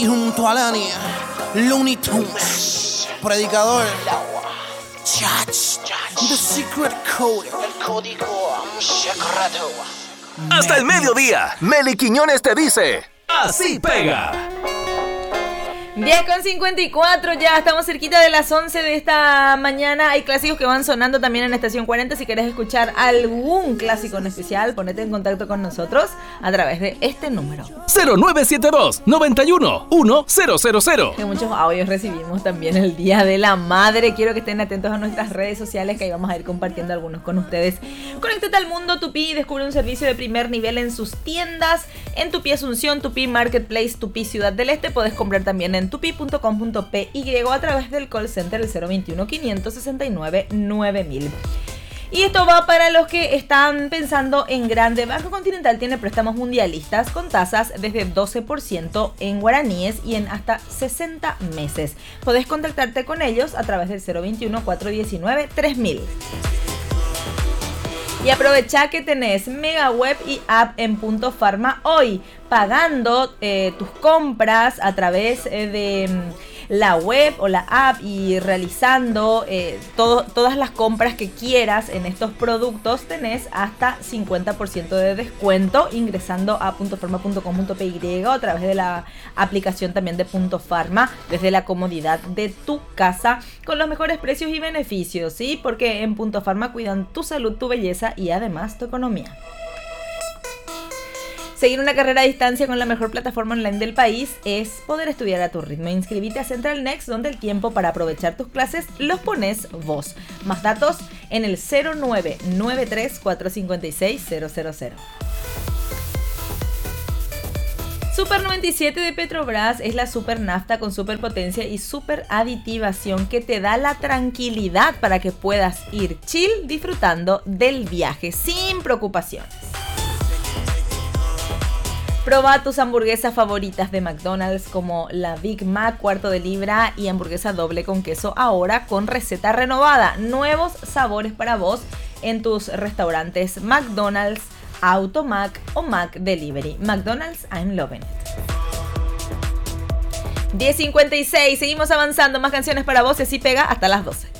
Aquí junto a Lani, Looney Tunes, Predicador, Chach, The Secret Code, el código secreto. Hasta el mediodía, Meli Quiñones te dice, así pega. 10:54, ya estamos cerquita de las 11 de esta mañana. Hay clásicos que van sonando también en Estación 40. Si querés escuchar algún clásico en especial, ponete en contacto con nosotros a través de este número 0972-91-1000. Que muchos audios recibimos también el Día de la Madre. Quiero que estén atentos a nuestras redes sociales, que ahí vamos a ir compartiendo algunos con ustedes. Conéctate al Mundo Tupí y descubre un servicio de primer nivel en sus tiendas. En Tupí Asunción, Tupí Marketplace, Tupí Ciudad del Este. Podés comprar también en tupi.com.py a través del call center el 021-569-9000. Y esto va para los que están pensando en grande. Banco Continental tiene préstamos mundialistas con tasas desde 12% en guaraníes y en hasta 60 meses. Podés contactarte con ellos a través del 021-419-3000. Y aprovecha que tenés mega web y app en Punto Pharma hoy, pagando tus compras a través de la web o la app y realizando todas las compras que quieras en estos productos. Tenés hasta 50% de descuento ingresando a puntopharma.com.py o a través de la aplicación también de Punto Pharma desde la comodidad de tu casa con los mejores precios y beneficios, ¿sí? Porque en Punto Pharma cuidan tu salud, tu belleza y además tu economía. Seguir una carrera a distancia con la mejor plataforma online del país es poder estudiar a tu ritmo. Inscribite a Central Next, donde el tiempo para aprovechar tus clases los pones vos. Más datos en el 0993-456-000. Super 97 de Petrobras es la super nafta con superpotencia y super aditivación que te da la tranquilidad para que puedas ir chill disfrutando del viaje sin preocupaciones. Proba tus hamburguesas favoritas de McDonald's como la Big Mac cuarto de libra y hamburguesa doble con queso, ahora con receta renovada. Nuevos sabores para vos en tus restaurantes McDonald's, Automac o Mac Delivery. McDonald's, I'm loving it. 10:56, seguimos avanzando, más canciones para vos y así pega hasta las 12.